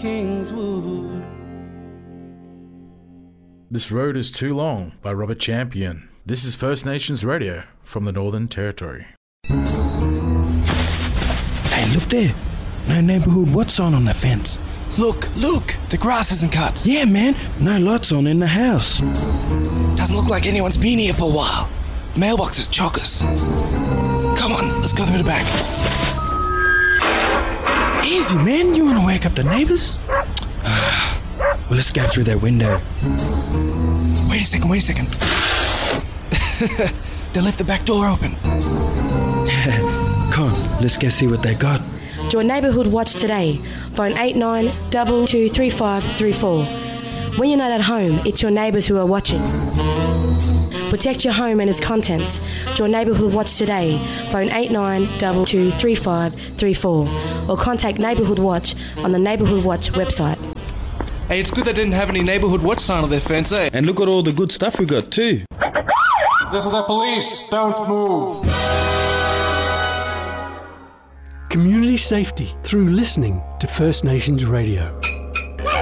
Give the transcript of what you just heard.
Kingswood. This Road is Too Long by Robert Champion. This is First Nations Radio from the Northern Territory. Hey, look there. No neighbourhood watch sign on the fence. Look, the grass isn't cut. Yeah, man, no lights on in the house. Doesn't look like anyone's been here for a while. Mailbox is chockers. Come on, let's go through the back. Easy, man, you want to wake up the neighbours? Well, let's go through that window. Wait a second. They left the back door open. Come on, let's go see what they got. Join Neighbourhood Watch today. Phone 89223534. When you're not at home, it's your neighbours who are watching. Protect your home and its contents. Join Neighbourhood Watch today. Phone 89223534 or contact Neighbourhood Watch on the Neighbourhood Watch website. Hey, it's good they didn't have any Neighbourhood Watch sign on their fence, eh? And look at all the good stuff we got too. This is the police. Don't move. Community safety through listening to First Nations Radio.